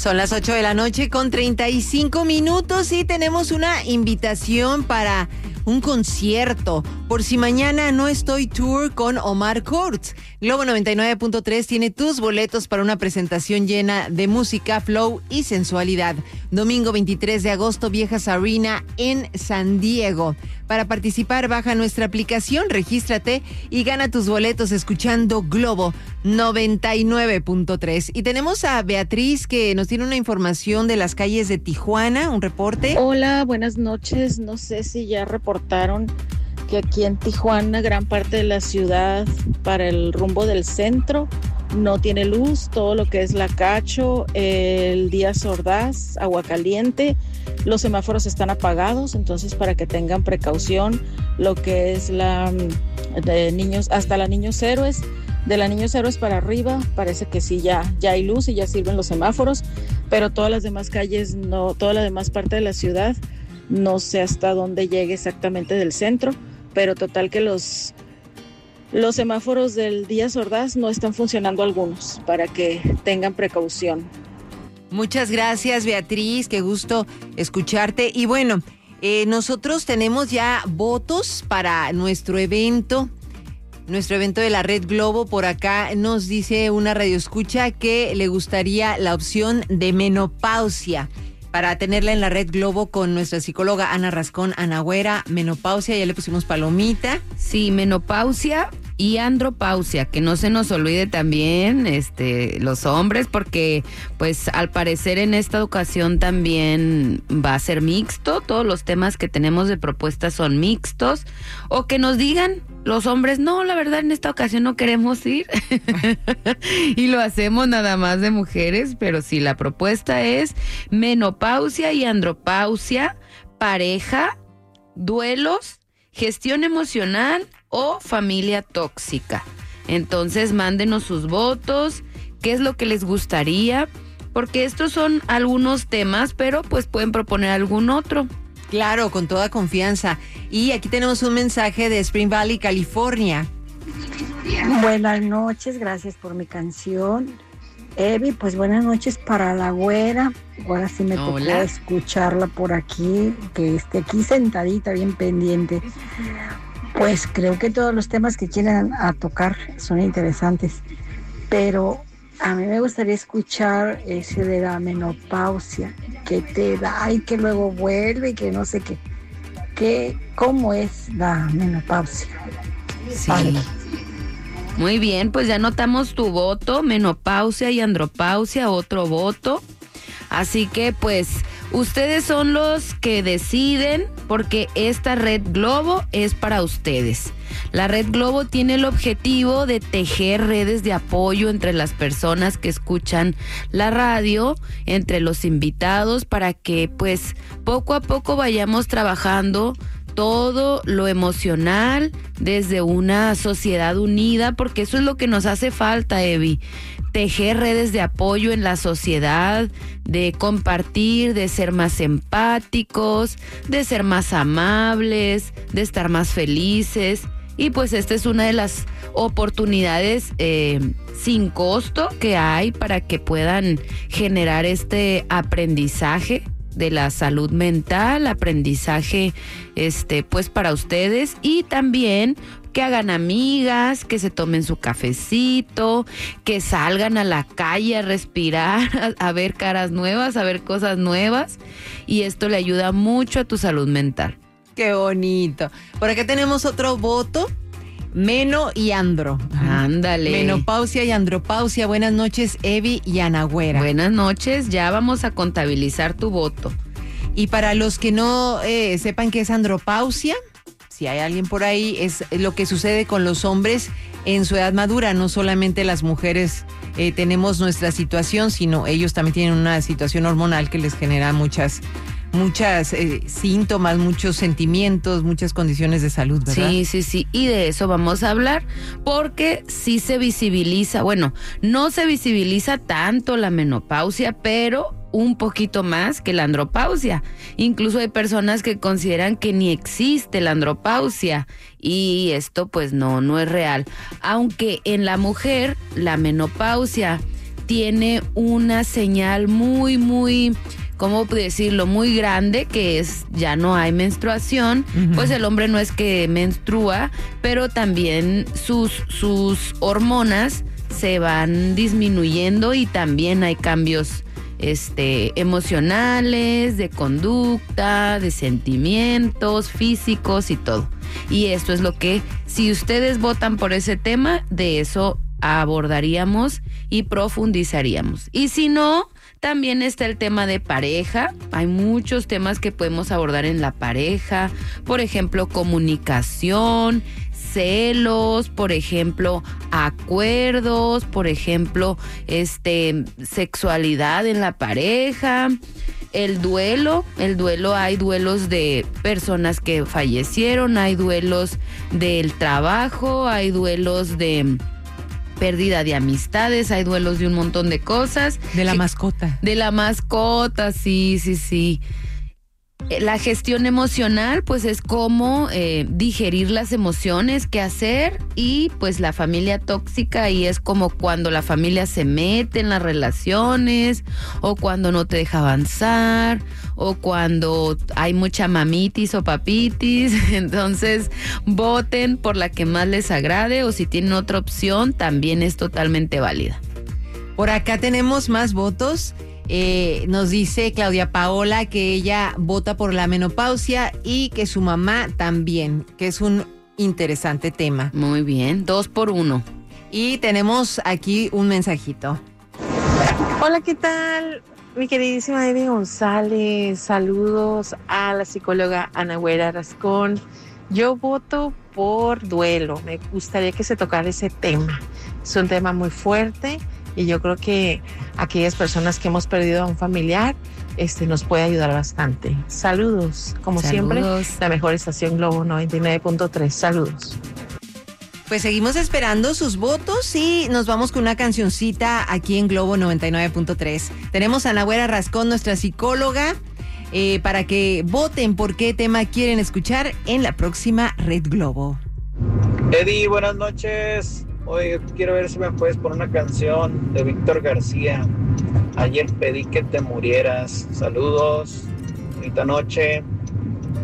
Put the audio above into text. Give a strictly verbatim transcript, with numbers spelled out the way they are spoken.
Son las ocho de la noche con treinta y cinco minutos y tenemos una invitación para un concierto. Por si mañana no estoy tour con Omar Courtz. Globo noventa y nueve punto tres tiene tus boletos para una presentación llena de música, flow y sensualidad. Domingo veintitrés de agosto, Viejas Arena en San Diego. Para participar, baja nuestra aplicación, regístrate y gana tus boletos escuchando Globo noventa y nueve punto tres. Y tenemos a Beatriz que nos tiene una información de las calles de Tijuana, un reporte. Hola, buenas noches. No sé si ya reportaron que aquí en Tijuana gran parte de la ciudad para el rumbo del centro no tiene luz, todo lo que es la Cacho, el Díaz Ordaz, Aguacaliente, los semáforos están apagados, entonces para que tengan precaución, lo que es la de niños, hasta la Niños Héroes, de la Niños Héroes para arriba, parece que sí ya, ya hay luz y ya sirven los semáforos, pero todas las demás calles, no, toda la demás parte de la ciudad, no sé hasta dónde llegue exactamente del centro, pero total que los Los semáforos del Díaz Ordaz no están funcionando algunos, para que tengan precaución. Muchas gracias, Beatriz, qué gusto escucharte. Y bueno, eh, nosotros tenemos ya votos para nuestro evento, nuestro evento de la Red Globo. Por acá nos dice una radioescucha que le gustaría la opción de menopausia, para tenerla en la Red Globo con nuestra psicóloga Ana Rascón Anagüera. Menopausia, ya le pusimos palomita. Sí, menopausia y andropausia, que no se nos olvide también este los hombres, porque pues al parecer en esta ocasión también va a ser mixto, todos los temas que tenemos de propuestas son mixtos, o que nos digan los hombres, no, la verdad en esta ocasión no queremos ir y lo hacemos nada más de mujeres, pero sí, la propuesta es menopausia y andropausia, pareja, duelos, gestión emocional o familia tóxica. Entonces mándenos sus votos, qué es lo que les gustaría, porque estos son algunos temas, pero pues pueden proponer algún otro. Claro, con toda confianza. Y aquí tenemos un mensaje de Spring Valley, California. Buenas noches, gracias por mi canción. Evi, pues buenas noches para la güera. Ahora sí me tocó escucharla por aquí, que esté aquí sentadita, bien pendiente. Pues creo que todos los temas que quieran a tocar son interesantes, pero a mí me gustaría escuchar ese de la menopausia, que te da y que luego vuelve y que no sé qué. ¿Qué ¿Cómo es la menopausia? Sí. Vale. Muy bien, pues ya anotamos tu voto, menopausia y andropausia, otro voto. Así que pues ustedes son los que deciden, porque esta Red Globo es para ustedes. La Red Globo tiene el objetivo de tejer redes de apoyo entre las personas que escuchan la radio, entre los invitados, para que pues poco a poco vayamos trabajando todo lo emocional desde una sociedad unida, porque eso es lo que nos hace falta, Evi. Tejer redes de apoyo en la sociedad, de compartir, de ser más empáticos, de ser más amables, de estar más felices. Y pues esta es una de las oportunidades eh, sin costo que hay para que puedan generar este aprendizaje de la salud mental, aprendizaje este pues para ustedes, y también que hagan amigas, que se tomen su cafecito, que salgan a la calle a respirar, a, a ver caras nuevas, a ver cosas nuevas, y esto le ayuda mucho a tu salud mental. Qué bonito. Por acá tenemos otro voto. Meno y andro. Ándale. Menopausia y andropausia. Buenas noches, Evi y Anagüera. Buenas noches, ya vamos a contabilizar tu voto. Y para los que no eh, sepan qué es andropausia, si hay alguien por ahí, es lo que sucede con los hombres en su edad madura. No solamente las mujeres eh, tenemos nuestra situación, sino ellos también tienen una situación hormonal que les genera muchas muchas eh, síntomas, muchos sentimientos, muchas condiciones de salud, ¿verdad? Sí, sí, sí, y de eso vamos a hablar, porque sí se visibiliza, bueno, no se visibiliza tanto la menopausia, pero un poquito más que la andropausia. Incluso hay personas que consideran que ni existe la andropausia, y esto pues no, no es real. Aunque en la mujer la menopausia tiene una señal muy, muy, ¿cómo decirlo? Muy grande, que es ya no hay menstruación. Uh-huh. Pues el hombre no es que menstrua, pero también sus, sus hormonas se van disminuyendo y también hay cambios este, emocionales, de conducta, de sentimientos, físicos y todo. Y esto es lo que, si ustedes votan por ese tema, de eso abordaríamos y profundizaríamos. Y si no, también está el tema de pareja. Hay muchos temas que podemos abordar en la pareja. Por ejemplo, comunicación, celos, por ejemplo, acuerdos, por ejemplo, este, sexualidad en la pareja. El duelo, el duelo, hay duelos de personas que fallecieron, hay duelos del trabajo, hay duelos de pérdida de amistades, hay duelos de un montón de cosas. De la mascota. De la mascota, sí, sí, sí. La gestión emocional, pues es cómo eh, digerir las emociones, qué hacer, y pues la familia tóxica, y es como cuando la familia se mete en las relaciones, o cuando no te deja avanzar, o cuando hay mucha mamitis o papitis. Entonces voten por la que más les agrade, o si tienen otra opción también es totalmente válida. Por acá tenemos más votos. Eh, nos dice Claudia Paola que ella vota por la menopausia y que su mamá también, que es un interesante tema. Muy bien, dos por uno. Y tenemos aquí un mensajito. Hola, ¿qué tal? Mi queridísima Evi González, saludos a la psicóloga Ana Güera Rascón. Yo voto por duelo, me gustaría que se tocara ese tema. Es un tema muy fuerte. Y yo creo que aquellas personas que hemos perdido a un familiar, este, nos puede ayudar bastante. Saludos, como Saludos. siempre, la mejor estación Globo noventa y nueve punto tres. Saludos. Pues seguimos esperando sus votos y nos vamos con una cancioncita aquí en Globo noventa y nueve punto tres. Tenemos a Ana Güera Rascón, nuestra psicóloga, eh, para que voten por qué tema quieren escuchar en la próxima Red Globo. Eddie, buenas noches. Oye, quiero ver si me puedes poner una canción de Víctor García. Ayer pedí que te murieras. Saludos, bonita noche.